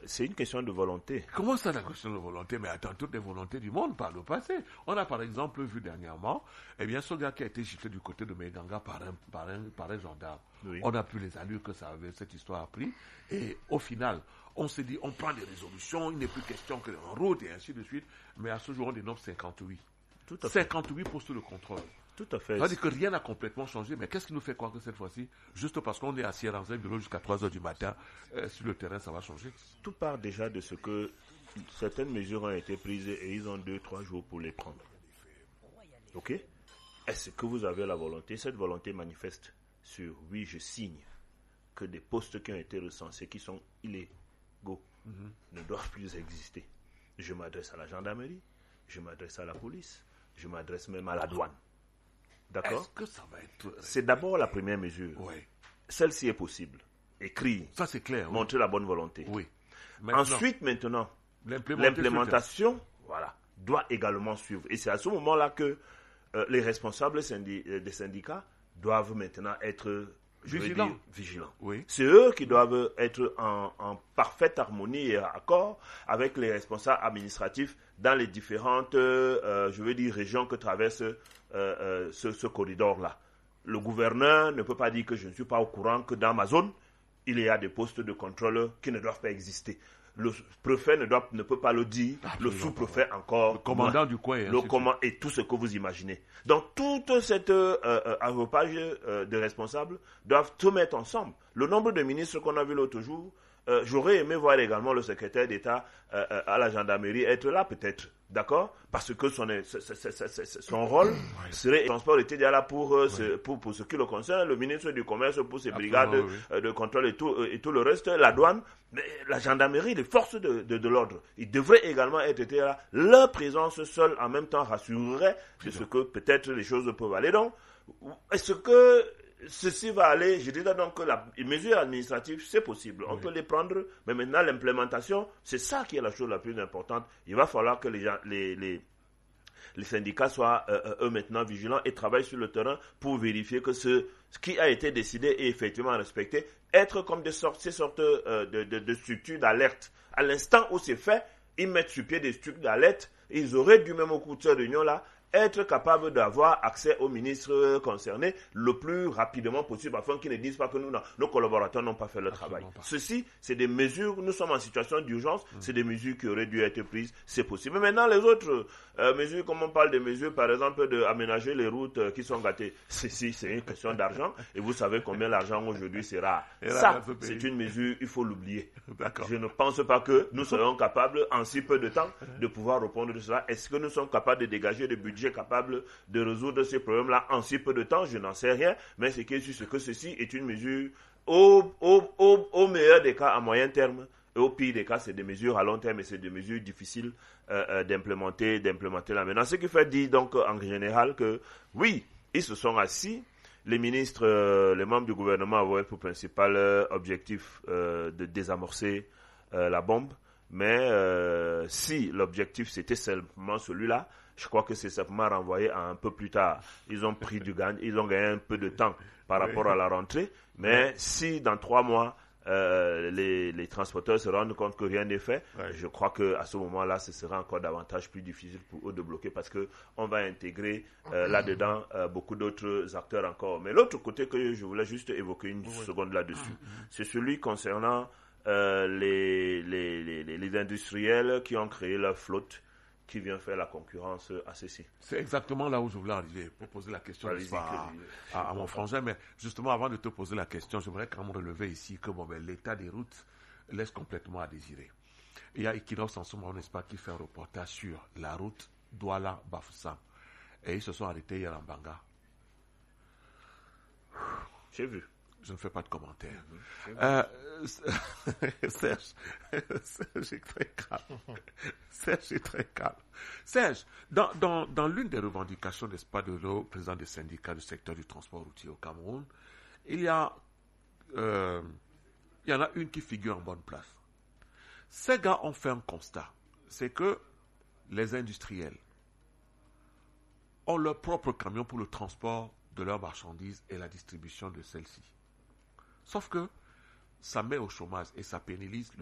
c'est une question de volonté. Comment ça, la question de volonté? Mais attends, toutes les volontés du monde par le passé. On a par exemple vu dernièrement, ce gars qui a été giflé du côté de Meganga par un gendarme. Oui. On a pu les allures que cette histoire a pris. Et au final, on s'est dit, on prend des résolutions, il n'est plus question que en route et ainsi de suite. Mais à ce jour, on dénombre 58. Tout à fait. 58 postes de contrôle. Tout à fait. Ça veut dire que rien n'a complètement changé, mais qu'est-ce qui nous fait croire que cette fois-ci, juste parce qu'on est assis dans un bureau jusqu'à 3 heures du matin, sur le terrain, ça va changer? Tout part déjà de ce que certaines mesures ont été prises et ils ont 2-3 jours pour les prendre. Ok? Est-ce que vous avez la volonté? Cette volonté manifeste sur oui, je signe que des postes qui ont été recensés, qui sont illégaux, ne doivent plus exister. Je m'adresse à la gendarmerie, je m'adresse à la police, je m'adresse même à la douane. D'accord? Est-ce que ça va être... C'est d'abord la première mesure. Oui. Celle-ci est possible. Écrire. Ça, c'est clair. Montrer la bonne volonté. Oui. Ensuite, l'implémentation, doit également suivre. Et c'est à ce moment-là que les responsables des syndicats doivent maintenant être vigilants. Oui. C'est eux qui doivent être en parfaite harmonie et accord avec les responsables administratifs dans les différentes régions que traverse ce corridor-là. Le gouverneur ne peut pas dire que je ne suis pas au courant que dans ma zone, il y a des postes de contrôle qui ne doivent pas exister. Le préfet ne peut pas le dire, le sous-préfet encore. Le commandant du coin. Et tout ce que vous imaginez. Donc, toute cette agrupage de responsables doivent tout mettre ensemble. Le nombre de ministres qu'on a vu l'autre jour, j'aurais aimé voir également le secrétaire d'État à la gendarmerie être là peut-être, d'accord? Parce que son rôle serait... Le transport était déjà là pour ce qui le concerne, le ministre du Commerce pour ses brigades de contrôle et tout le reste, la douane, mais la gendarmerie, les forces de l'ordre, ils devraient également être là. Leur présence seule en même temps rassurerait de ce que peut-être les choses peuvent aller. Donc, est-ce que ceci va aller? Je dirais donc que les mesures administratives, c'est possible. On peut les prendre, mais maintenant l'implémentation, c'est ça qui est la chose la plus importante. Il va falloir que les syndicats soient eux maintenant vigilants et travaillent sur le terrain pour vérifier que ce qui a été décidé est effectivement respecté. Être comme ces sortes de structures d'alerte. À l'instant où c'est fait, ils mettent sur pied des structures d'alerte. Ils auraient dû même au cours de cette réunion-là être capable d'avoir accès aux ministres concernés le plus rapidement possible afin qu'ils ne disent pas que nos collaborateurs n'ont pas fait le travail. Ceci, c'est des mesures, nous sommes en situation d'urgence, c'est des mesures qui auraient dû être prises, c'est possible. Mais maintenant, les autres mesures, comme on parle des mesures, par exemple, d'aménager les routes qui sont gâtées, c'est une question d'argent, et vous savez combien l'argent aujourd'hui c'est rare. Ça, c'est une mesure, il faut l'oublier. Je ne pense pas que nous serons capables, en si peu de temps, de pouvoir répondre de cela. Est-ce que nous sommes capables de dégager des budgets capable de résoudre ces problèmes-là en si peu de temps? Je n'en sais rien, mais ce qui est sûr, c'est que ceci est une mesure au meilleur des cas à moyen terme, et au pire des cas, c'est des mesures à long terme et c'est des mesures difficiles d'implémenter là. Maintenant, ce qui fait dire donc en général que oui, ils se sont assis, les ministres, les membres du gouvernement avaient pour principal objectif de désamorcer la bombe, mais si l'objectif c'était seulement celui-là, je crois que c'est simplement renvoyé à un peu plus tard. Ils ont pris ils ont gagné un peu de temps par rapport à la rentrée. Mais si dans 3 mois, les transporteurs se rendent compte que rien n'est fait, je crois qu'à ce moment-là, ce sera encore davantage plus difficile pour eux de bloquer parce qu'on va intégrer là-dedans beaucoup d'autres acteurs encore. Mais l'autre côté que je voulais juste évoquer une seconde là-dessus, c'est celui concernant les industriels qui ont créé leur flotte, qui vient faire la concurrence à ceci. C'est exactement là où je voulais arriver, pour poser la question à mon frangin. Mais justement, avant de te poser la question, j'aimerais quand même relever ici que l'état des routes laisse complètement à désirer. Il y a Equinox en ce moment, n'est-ce pas, qui fait un reportage sur la route Douala-Bafoussam. Et ils se sont arrêtés hier en Banga. J'ai vu. Je ne fais pas de commentaires. Serge est très calme. Serge est très calme. Serge, dans l'une des revendications, n'est-ce pas, de nos présidents des syndicats du secteur du transport routier au Cameroun, il y en a une qui figure en bonne place. Ces gars ont fait un constat, c'est que les industriels ont leur propre camion pour le transport de leurs marchandises et la distribution de celles-ci. Sauf que ça met au chômage et ça pénalise